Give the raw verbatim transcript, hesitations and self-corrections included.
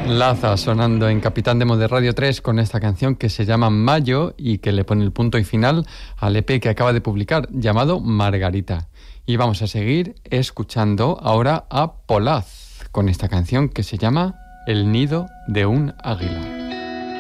Laza sonando en Capitán Demo de Radio tres con esta canción que se llama Mayo y que le pone el punto y final al E P que acaba de publicar llamado Margarita. Y vamos a seguir escuchando ahora a Polaz con esta canción que se llama El nido de un águila.